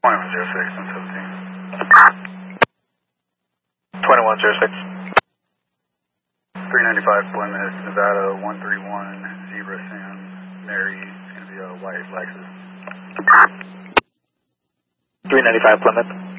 2106 and 17. 2106. 395 Plymouth, Nevada 131, Zebra Sam, Mary, it's going to be a white Lexus. 395 Plymouth.